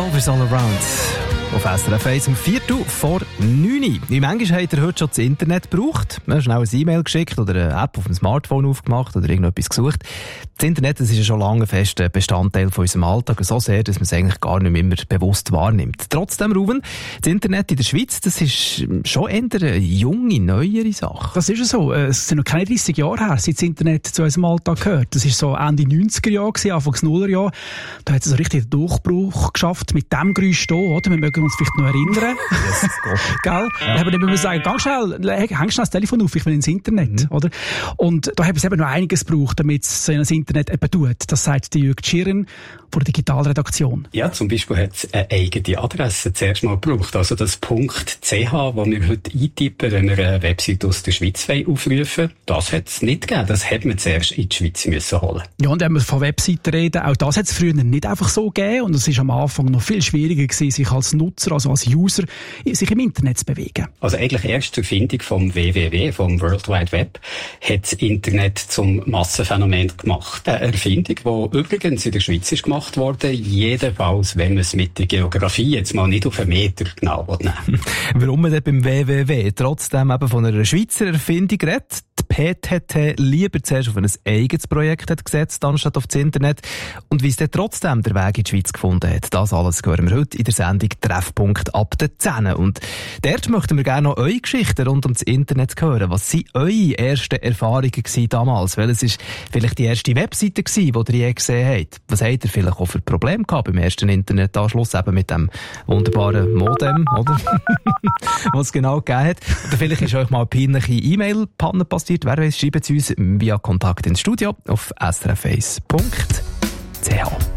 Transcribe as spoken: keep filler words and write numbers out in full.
Rovers All Around. Auf S R F eins um Viertel vor neun. Wie manchmal habt ihr heute schon das Internet gebraucht? Schnell eine E-Mail geschickt oder eine App auf dem Smartphone aufgemacht oder irgendetwas gesucht. Das Internet, das ist ja schon lange ein fester Bestandteil von unserem Alltag. So sehr, dass man es eigentlich gar nicht mehr immer bewusst wahrnimmt. Trotzdem, Ruben, das Internet in der Schweiz, das ist schon eher eine junge, neuere Sache. Das ist ja so. Es sind noch keine dreißig Jahre her, seit das Internet zu unserem Alltag gehört. Das war so Ende neunziger Jahre, Anfang Nullerjahre. Da hat es so richtig einen Durchbruch geschafft mit dem Geräusch hier, oder? Wir mögen uns vielleicht noch erinnern. Yes, Gell? Ja. Aber dann müssen wir sagen, ganz schnell, häng schnell das Telefon auf, ich will ins Internet, mhm. oder? Und da haben es eben noch einiges gebraucht, damit es so das Internet eben tut. Das sagt die Jürg Schirren von der Digitalredaktion. Ja, zum Beispiel hat es eine eigene Adresse zuerst mal gebraucht. Also das .ch, wo wir heute eintippen, wenn wir eine Website aus der Schweiz aufrufen, das hat es nicht gegeben. Das hat man zuerst in die Schweiz müssen holen. Ja, und wenn wir von Webseiten reden, auch das hat es früher nicht einfach so gegeben. Und es ist am Anfang noch viel schwieriger gewesen, sich als Nutzer, also als User, sich im Internet zu bewegen. Also eigentlich erst zur Erfindung vom W W W, vom World Wide Web, hat das Internet zum Massenphänomen gemacht. Eine Erfindung, die übrigens in der Schweiz ist gemacht worden, jedenfalls, wenn man es mit der Geografie jetzt mal nicht auf einen Meter genau nehmen. Warum man denn beim W W W trotzdem eben von einer Schweizer Erfindung redet? Die P T T lieber zuerst auf ein eigenes Projekt hat gesetzt, anstatt auf das Internet. Und wie es dann trotzdem der Weg in die Schweiz gefunden hat, das alles hören wir heute in der Sendung Treffpunkt ab der zehn. Und dort möchten wir gerne noch eure Geschichten rund um das Internet hören. Was waren eure ersten Erfahrungen gewesen damals? Welches war vielleicht die erste Webseite gewesen, die ihr je gesehen habt? Was habt ihr vielleicht auch für Probleme gehabt beim ersten Internetanschluss, eben mit dem wunderbaren Modem, oder? Was es genau gegeben hat. Oder vielleicht ist euch mal eine peinliche E-Mail-Panne passiert. Wer weiss, schreibt es uns via Kontakt ins Studio auf s r f eins punkt c h.